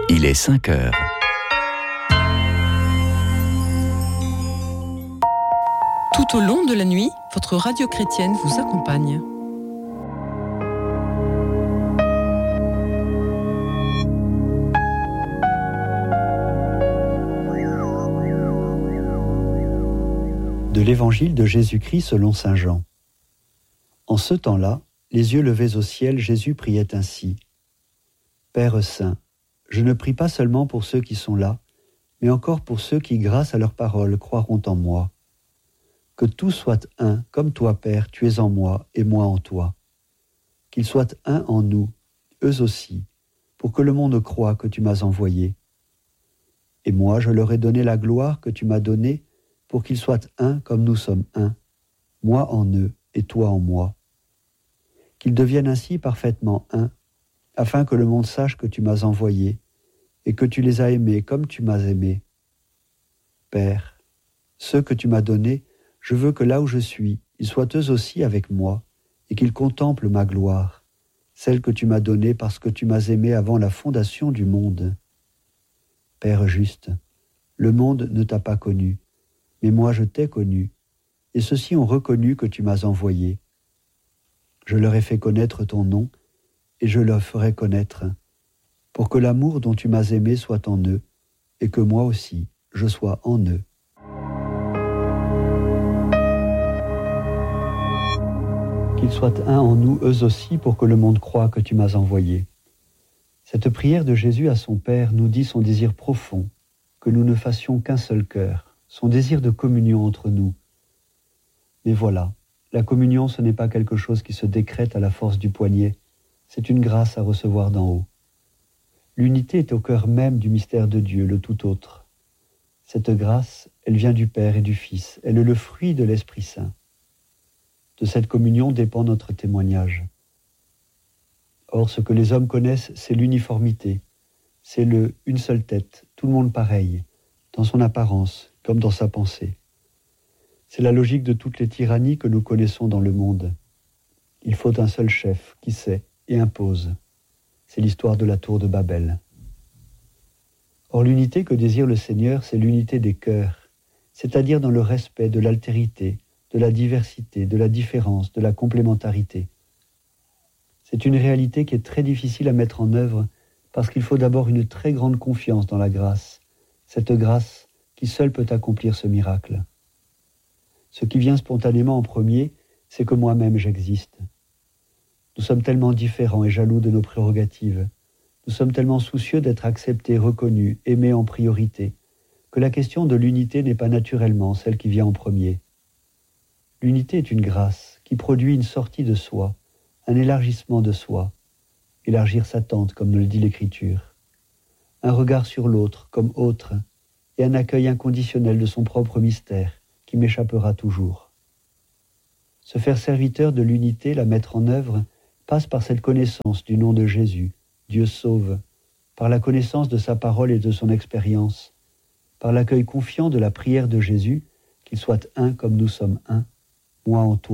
Il est 5 heures. Tout au long de la nuit, votre radio chrétienne vous accompagne. De l'Évangile de Jésus-Christ selon saint Jean. En ce temps-là, les yeux levés au ciel, Jésus priait ainsi. Père saint, je ne prie pas seulement pour ceux qui sont là, mais encore pour ceux qui, grâce à leur parole, croiront en moi. Que tous soient un, comme toi, Père, tu es en moi et moi en toi. Qu'ils soient un en nous, eux aussi, pour que le monde croie que tu m'as envoyé. Et moi, je leur ai donné la gloire que tu m'as donnée, pour qu'ils soient un comme nous sommes un, moi en eux et toi en moi. Qu'ils deviennent ainsi parfaitement un, afin que le monde sache que tu m'as envoyé, et que tu les as aimés comme tu m'as aimé. Père, ceux que tu m'as donnés, je veux que là où je suis, ils soient eux aussi avec moi, et qu'ils contemplent ma gloire, celle que tu m'as donnée parce que tu m'as aimé avant la fondation du monde. Père juste, le monde ne t'a pas connu, mais moi je t'ai connu, et ceux-ci ont reconnu que tu m'as envoyé. Je leur ai fait connaître ton nom, et je leur ferai connaître, pour que l'amour dont tu m'as aimé soit en eux, et que moi aussi, je sois en eux. Qu'ils soient un en nous, eux aussi, pour que le monde croie que tu m'as envoyé. Cette prière de Jésus à son Père nous dit son désir profond, que nous ne fassions qu'un seul cœur, son désir de communion entre nous. Mais voilà, la communion, ce n'est pas quelque chose qui se décrète à la force du poignet, c'est une grâce à recevoir d'en haut. L'unité est au cœur même du mystère de Dieu, le tout autre. Cette grâce, elle vient du Père et du Fils, elle est le fruit de l'Esprit Saint. De cette communion dépend notre témoignage. Or, ce que les hommes connaissent, c'est l'uniformité, c'est le « une seule tête », tout le monde pareil, dans son apparence comme dans sa pensée. C'est la logique de toutes les tyrannies que nous connaissons dans le monde. Il faut un seul chef qui sait et impose. C'est l'histoire de la tour de Babel. Or, l'unité que désire le Seigneur, c'est l'unité des cœurs, c'est-à-dire dans le respect de l'altérité, de la diversité, de la différence, de la complémentarité. C'est une réalité qui est très difficile à mettre en œuvre parce qu'il faut d'abord une très grande confiance dans la grâce, cette grâce qui seule peut accomplir ce miracle. Ce qui vient spontanément en premier, c'est que moi-même j'existe. Nous sommes tellement différents et jaloux de nos prérogatives. Nous sommes tellement soucieux d'être acceptés, reconnus, aimés en priorité, que la question de l'unité n'est pas naturellement celle qui vient en premier. L'unité est une grâce qui produit une sortie de soi, un élargissement de soi, élargir sa tente comme nous le dit l'Écriture, un regard sur l'autre comme autre et un accueil inconditionnel de son propre mystère qui m'échappera toujours. Se faire serviteur de l'unité, la mettre en œuvre, passe par cette connaissance du nom de Jésus, Dieu sauve, par la connaissance de sa parole et de son expérience, par l'accueil confiant de la prière de Jésus, qu'il soit un comme nous sommes un, moi en toi,